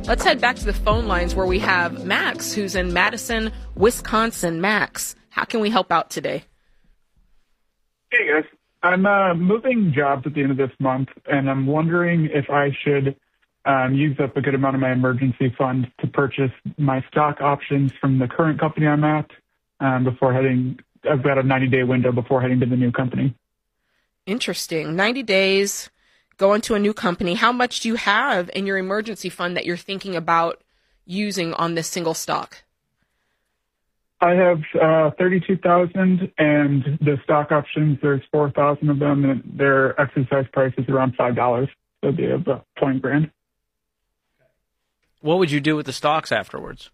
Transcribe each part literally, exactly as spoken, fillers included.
Let's head back to the phone lines where we have Max, who's in Madison, Wisconsin. Max, how can we help out today? Hey, guys. I'm uh, moving jobs at the end of this month, and I'm wondering if I should um, use up a good amount of my emergency fund to purchase my stock options from the current company I'm at um, before heading. I've got a ninety-day window before heading to the new company. Interesting. ninety days, going to a new company. How much do you have in your emergency fund that you're thinking about using on this single stock? I have uh, thirty-two thousand, and the stock options, there's four thousand of them, and their exercise price is around five dollars. So they have about twenty grand. What would you do with the stocks afterwards?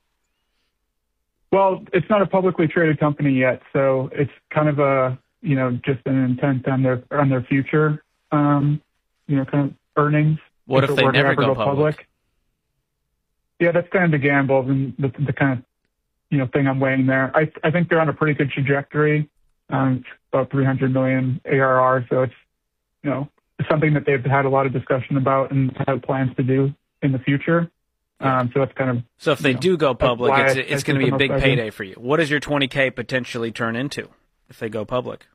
Well, it's not a publicly traded company yet, so it's kind of a, you know, just an intent on their on their future, um, you know, kind of earnings. What if, if they never go, go public? public? Yeah, that's kind of the gamble and the, the kind of, you know, thing I'm weighing there. I I think they're on a pretty good trajectory. Um, it's about three hundred million A R R, so it's, you know, it's something that they've had a lot of discussion about and have plans to do in the future. Um, so that's kind of. So if they know, do go public, it's I, it's going to be a big payday for you. What does your twenty K potentially turn into if they go public?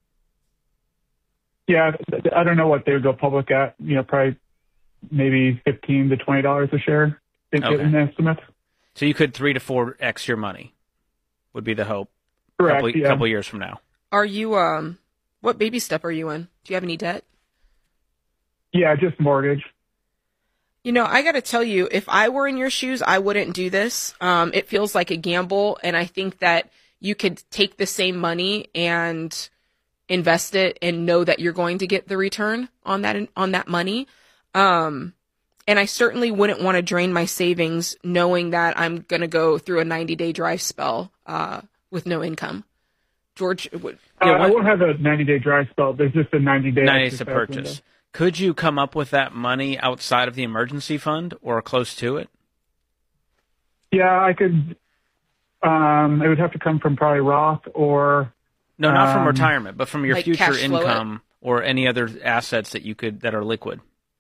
Yeah, I don't know what they would go public at. You know, probably maybe fifteen to twenty dollars a share. In Okay. an estimate. So you could three to four x your money, would be the hope. Correct. Couple, yeah. couple years from now. Are you, um, what baby step are you in? Do you have any debt? Yeah, just mortgage. You know, I got to tell you, if I were in your shoes, I wouldn't do this. Um, it feels like a gamble, and I think that you could take the same money and invest it and know that you're going to get the return on that on that money. Um, and I certainly wouldn't want to drain my savings knowing that I'm going to go through a ninety-day dry spell uh, with no income. George, would, Uh, Yeah, I what- won't have a ninety-day dry spell. There's just a ninety-day. ninety days to purchase. Could you come up with that money outside of the emergency fund or close to it? Yeah, I could. Um, it would have to come from probably Roth or. No, not um, from retirement, but from your like future cash flow it? income or any other assets that you could that are liquid.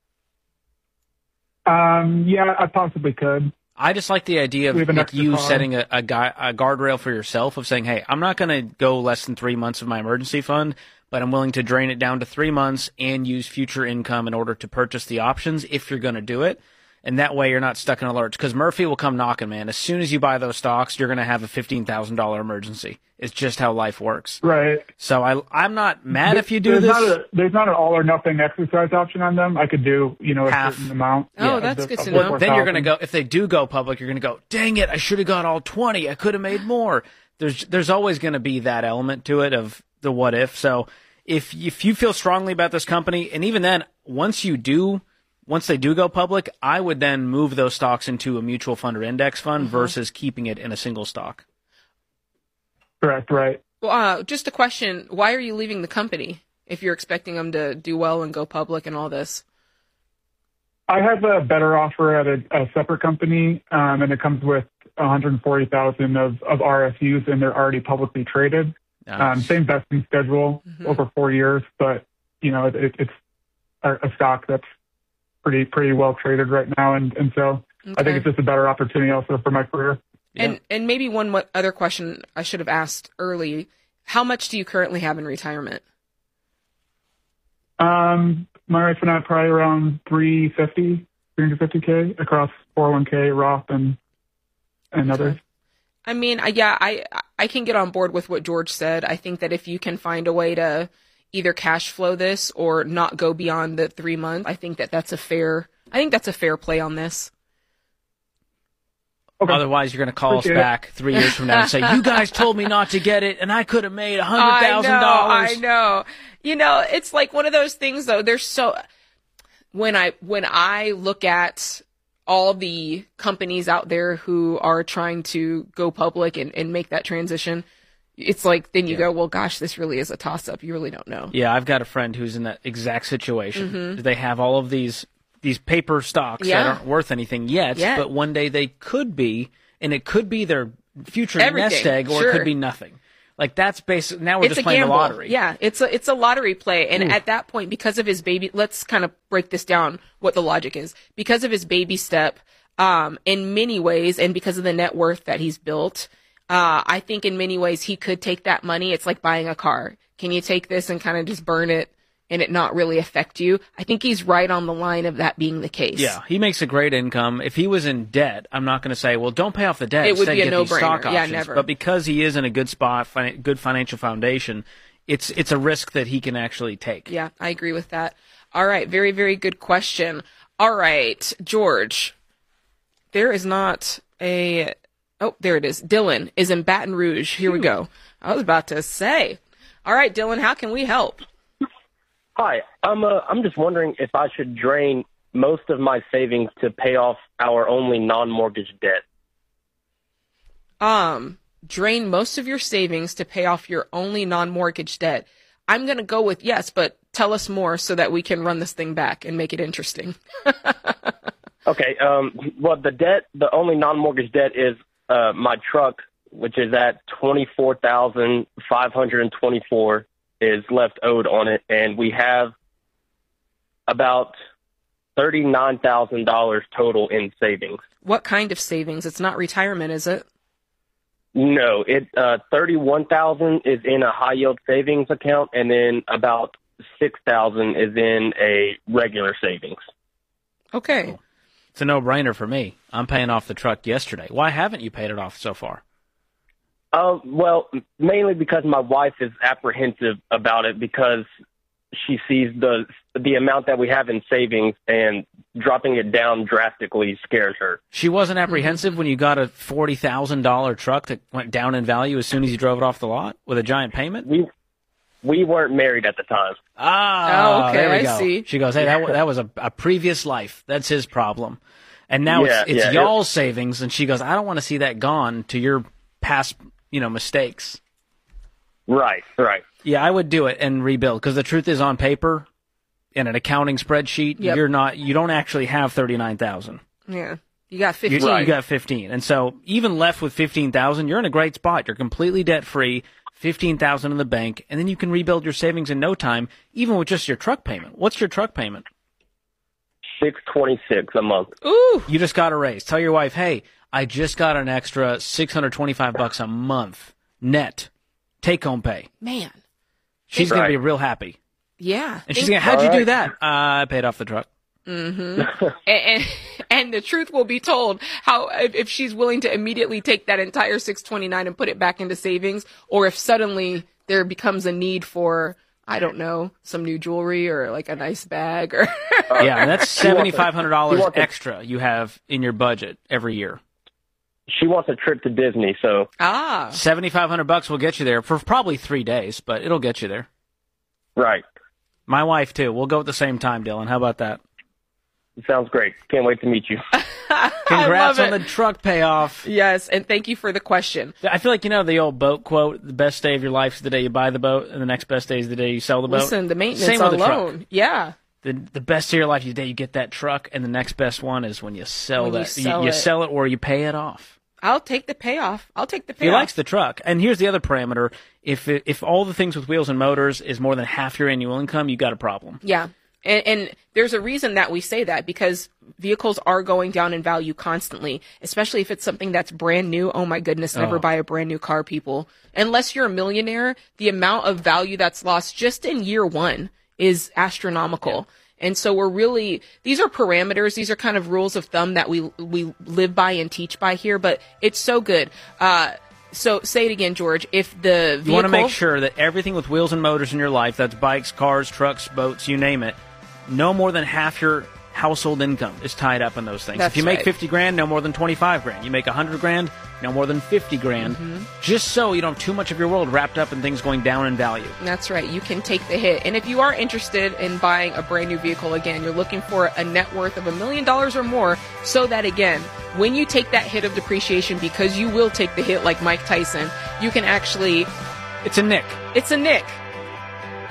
Um, yeah, I possibly could. I just like the idea of We have an like extra you car. setting a, a, gui- a guardrail for yourself of saying, hey, I'm not going to go less than three months of my emergency fund, but I'm willing to drain it down to three months and use future income in order to purchase the options if you're going to do it. And that way you're not stuck in a lurch. Because Murphy will come knocking, man. As soon as you buy those stocks, you're going to have a fifteen thousand dollars emergency. It's just how life works. Right. So I, I'm not mad if you do there's this. Not a, there's not an all or nothing exercise option on them. I could do, you know, a Half. certain amount. Oh, of that's the- good of to the know. four Then you're going to thousand. go, if they do go public, you're going to go, dang it, I should have got all twenty. I could have made more. There's there's always going to be that element to it of the what if. So if if you feel strongly about this company, and even then, once you do, once they do go public, I would then move those stocks into a mutual fund or index fund Mm-hmm. versus keeping it in a single stock. Correct. Right. Well, uh, just a question. Why are you leaving the company if you're expecting them to do well and go public and all this? I have a better offer at a, a separate company, um, and it comes with one hundred forty thousand of, of R S Us, and they're already publicly traded. Um, Nice. same vesting schedule Mhm. over four years, but you know it, it, it's a, a stock that's pretty pretty well traded right now, and and so I Okay. think it's just a better opportunity also for my career. Yeah. And and maybe one mo- other question I should have asked early: how much do you currently have in retirement? Um, my wife and I probably around three fifty, three hundred fifty k across four oh one k, Roth, and and Okay. others. I mean, I, yeah, I I can get on board with what George said. I think that if you can find a way to either cash flow this or not go beyond the three months, I think that that's a fair. I think that's a fair play on this. Okay. Otherwise, you're going to call Appreciate us it. back three years from now and say, you guys told me not to get it, and I could have made one hundred I thousand know, dollars. I know. You know, it's like one of those things though. There's so when I when I look at all the companies out there who are trying to go public and, and make that transition, it's like then you Yeah. go, well, gosh, this really is a toss up. You really don't know. Yeah, I've got a friend who's in that exact situation. Mhm. They have all of these these paper stocks Yeah. that aren't worth anything yet, Yet. but one day they could be, and it could be their future Everything, nest egg, or it sure. could be nothing. Like that's basic. Now we're It's just a playing gamble. the lottery. Yeah, it's a it's a lottery play. And Ooh. at that point, because of his baby, let's kind of break this down. What the logic is, because of his baby step, Um, in many ways, and because of the net worth that he's built, uh, I think in many ways he could take that money. It's like buying a car. Can you take this and kind of just burn it and it not really affect you? I think he's right on the line of that being the case. Yeah, he makes a great income. If he was in debt, I'm not going to say, well, don't pay off the debt. It would Instead, be a get these no-brainer. stock Yeah, options. never. But because he is in a good spot, fi- good financial foundation, it's it's a risk that he can actually take. Yeah, I agree with that. All right, very, very good question. All right, George, there is not a... Oh, there it is. Dylan is in Baton Rouge. Here we go. I was about to say. All right, Dylan, how can we help? Hi, I'm uh, I'm just wondering if I should drain most of my savings to pay off our only non-mortgage debt. Um, drain most of your savings to pay off your only non-mortgage debt. I'm going to go with yes, but tell us more so that we can run this thing back and make it interesting. Okay, um, well, the debt, the only non-mortgage debt is uh, my truck, which is at twenty-four thousand five hundred twenty-four is left owed on it, and we have about thirty-nine thousand dollars total in savings. What kind of savings? It's not retirement, is it? No, it uh, thirty-one thousand is in a high yield savings account, and then about six thousand is in a regular savings. Okay. It's a no-brainer for me. I'm paying off the truck yesterday. Why haven't you paid it off so far? Uh, well, mainly because my wife is apprehensive about it because she sees the the amount that we have in savings, and dropping it down drastically scares her. She wasn't apprehensive when you got a forty thousand dollars truck that went down in value as soon as you drove it off the lot with a giant payment? We we weren't married at the time. Ah, Oh, okay, there we I go. see. She goes, hey, that, wa- that was a, a previous life. That's his problem. And now Yeah, it's, it's yeah, it- y'all's savings, and she goes, I don't want to see that gone to your past, you know, mistakes. Right, right. Yeah, I would do it and rebuild, because the truth is, on paper, in an accounting spreadsheet, Yep. you're not, you don't actually have thirty-nine thousand. Yeah. You got You, fifteen. you got fifteen. And so even left with fifteen thousand, you're in a great spot. You're completely debt free, fifteen thousand in the bank, and then you can rebuild your savings in no time, even with just your truck payment. What's your truck payment? six twenty-six a month. Ooh. You just got a raise. Tell your wife, hey, I just got an extra six hundred twenty-five bucks a month net take home pay. Man. She's going Right. to be real happy. Yeah. And she's Think- going to, how'd you All do right. that? Uh, I paid off the truck. and, and and the truth will be told how if, if she's willing to immediately take that entire six twenty-nine and put it back into savings, or if suddenly there becomes a need for, I don't know, some new jewelry or like a nice bag or Yeah, and that's seventy-five hundred dollars You want the- extra you have in your budget every year. She wants a trip to Disney, so ah. seventy-five hundred bucks will get you there for probably three days, but it'll get you there. right. My wife, too. We'll go at the same time, Dylan. How about that? Sounds great. Can't wait to meet you. Congrats love on it. the truck payoff. Yes, and thank you for the question. I feel like, you know, the old boat quote, the best day of your life is the day you buy the boat, and the next best day is the day you sell the boat. Listen, the maintenance Same with the truck. alone. Yeah. The, the best day of your life is the day you get that truck, and the next best one is when you sell When you that. sell you, it. sell it or you pay it off. I'll take the payoff. I'll take the He payoff. likes the truck. And here's the other parameter. If it, if all the things with wheels and motors is more than half your annual income, you got a problem. Yeah. And, and there's a reason that we say that, because vehicles are going down in value constantly, especially if it's something that's brand new. Oh my goodness, never Oh. buy a brand new car, people. Unless you're a millionaire, the amount of value that's lost just in year one is astronomical. And so we're really, these are parameters. These are kind of rules of thumb that we, we live by and teach by here, but it's so good. Uh, so say it again, George. If the vehicle, You want to make sure that everything with wheels and motors in your life, that's bikes, cars, trucks, boats, you name it, no more than half your household income is tied up in those things. That's if you make right. fifty grand, no more than twenty-five grand. You make one hundred grand, no more than fifty grand. Mm-hmm. Just so you don't have too much of your world wrapped up in things going down in value. That's right. You can take the hit. And if you are interested in buying a brand new vehicle, again, you're looking for a net worth of a million dollars or more, so that, again, when you take that hit of depreciation, because you will take the hit like Mike Tyson, you can actually, It's a nick. it's a nick.